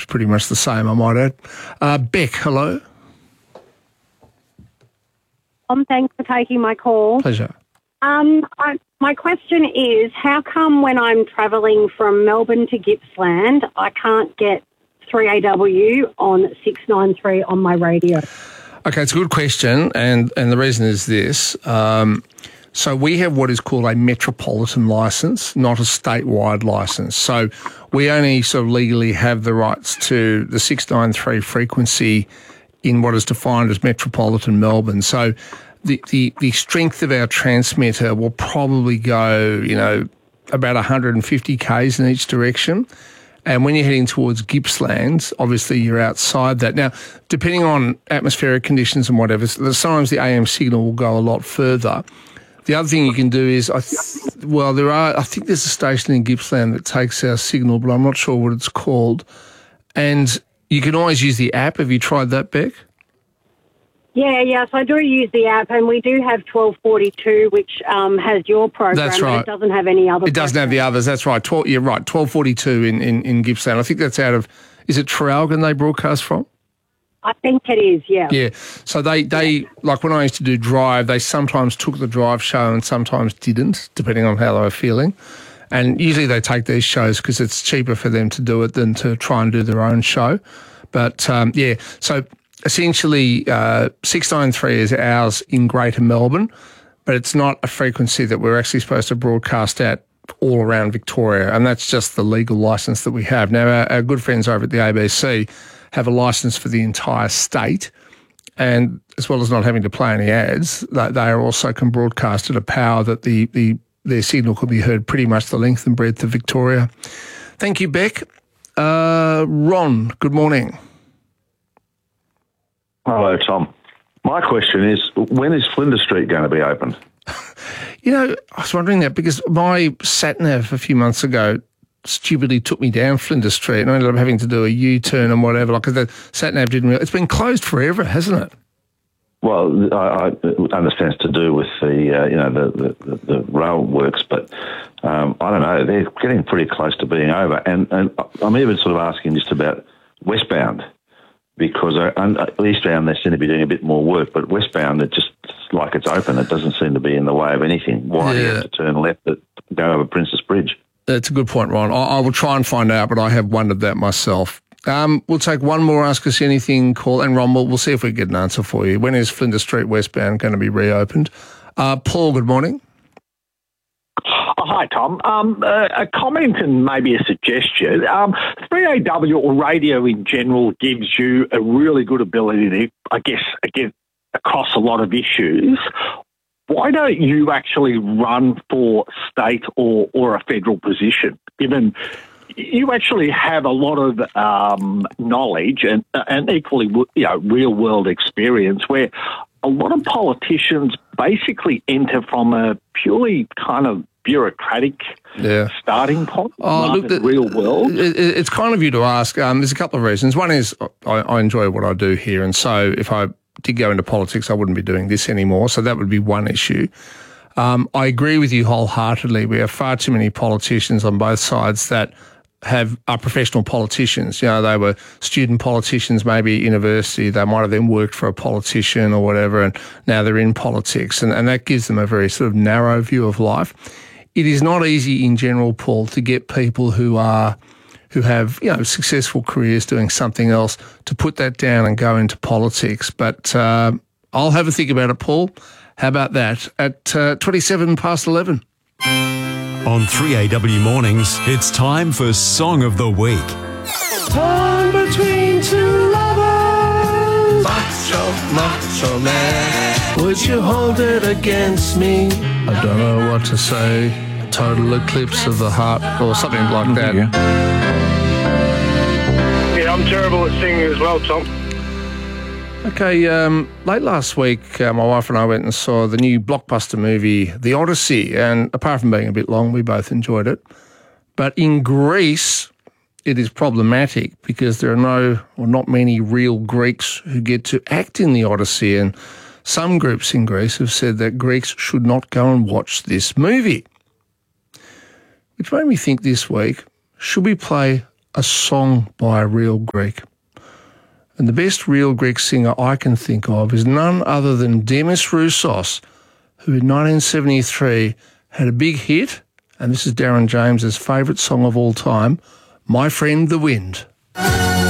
seems pretty much the same, I might add. Beck, hello. Thanks for taking my call. Pleasure. My question is, how come when I'm travelling from Melbourne to Gippsland, I can't get 3AW on 693 on my radio? Okay, it's a good question, and the reason is this. So we have what is called a metropolitan licence, not a statewide licence. So we only sort of legally have the rights to the 693 frequency in what is defined as metropolitan Melbourne. So the strength of our transmitter will probably go, about 150 k's in each direction. And when you're heading towards Gippsland, obviously you're outside that. Now, depending on atmospheric conditions and whatever, sometimes the AM signal will go a lot further. The other thing you can do is, I think there's a station in Gippsland that takes our signal, but I'm not sure what it's called. And you can always use the app. Have you tried that, Beck? Yes, I do use the app, and we do have 1242, which has your program. That's right. But it doesn't have any other. It doesn't have the others. That's right. You're right. 1242 in Gippsland. I think that's out of. Is it Traralgon they broadcast from? I think it is. Yeah. Yeah. So they like when I used to do Drive, they sometimes took the Drive show and sometimes didn't, depending on how they were feeling. And usually they take these shows because it's cheaper for them to do it than to try and do their own show. But so. Essentially, 693 is ours in Greater Melbourne, but it's not a frequency that we're actually supposed to broadcast at all around Victoria, and that's just the legal licence that we have. Now, our good friends over at the ABC have a licence for the entire state, and as well as not having to play any ads, they also can broadcast at a power that their signal could be heard pretty much the length and breadth of Victoria. Thank you, Beck. Ron, good morning. Hello, Tom. My question is, when is Flinders Street going to be opened? I was wondering that because my sat-nav a few months ago stupidly took me down Flinders Street and I ended up having to do a U-turn and whatever, because the sat-nav didn't really... It's been closed forever, hasn't it? Well, I understand it's to do with the rail works, but I don't know. They're getting pretty close to being over. And I'm even sort of asking just about westbound, because eastbound they seem to be doing a bit more work, but westbound it's just like it's open. It doesn't seem to be in the way of anything. Why do you have to turn left to go over Princess Bridge? That's a good point, Ron. I will try and find out, but I have wondered that myself. We'll take one more Ask Us Anything call, and Ron, we'll see if we get an answer for you. When is Flinders Street westbound going to be reopened? Paul, good morning. Hi, Tom. A comment and maybe a suggestion. 3AW or radio in general gives you a really good ability to, I guess, get across a lot of issues. Why don't you actually run for state or a federal position, given you actually have a lot of knowledge and equally real-world experience where a lot of politicians basically enter from a purely kind of bureaucratic starting point rather than real world? It's kind of you to ask. There's a couple of reasons. One is I enjoy what I do here, and so if I did go into politics, I wouldn't be doing this anymore. So that would be one issue. I agree with you wholeheartedly. We have far too many politicians on both sides that are professional politicians. They were student politicians, maybe at university. They might have then worked for a politician or whatever, and now they're in politics. And that gives them a very sort of narrow view of life. It is not easy in general, Paul, to get people who have successful careers doing something else to put that down and go into politics. But I'll have a think about it, Paul. How about that? At 27 past 11. On 3AW Mornings, it's time for Song of the Week. Torn between two lovers, macho man, would you hold it against me? I don't know what to say. Total eclipse of the heart or something like that. Yeah, I'm terrible at singing as well, Tom. Okay, late last week, my wife and I went and saw the new blockbuster movie, The Odyssey, and apart from being a bit long, we both enjoyed it. But in Greece, it is problematic because there are not many real Greeks who get to act in The Odyssey, and some groups in Greece have said that Greeks should not go and watch this movie. Which made me think this week, should we play a song by a real Greek. And the best real Greek singer I can think of is none other than Demis Roussos, who in 1973 had a big hit, and this is Darren James's favourite song of all time, My Friend the Wind.